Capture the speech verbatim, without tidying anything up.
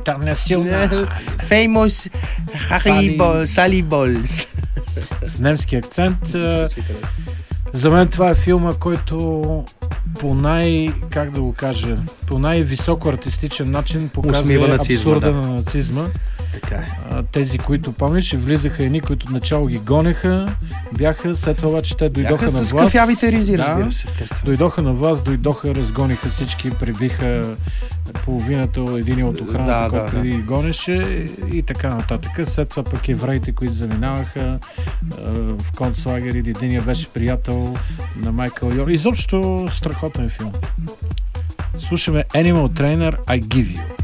Интернационал. Famous Harry Сали Болс. С немски акцент. За мен това е филма, който по най, как да го кажа, по най-високо артистичен начин показва нацизма, абсурда да. на нацизма. Така е. Тези, които помниш, влизаха едни, които начало ги гонеха, бяха, след това обаче те дойдоха бяха на власт. Бяха с кафявите ризи, да, разбира се, естествено. Дойдоха на власт, дойдоха, разгониха всички, прибиха половината, един от охраната, да, който да, преди да. ги гонеше и така нататък. След това пък евреите, които заминаваха в концлагер, или единия беше приятел на Майкъл Йор. Изобщо страхотен филм. Слушаме Animal Trainer, I Give You.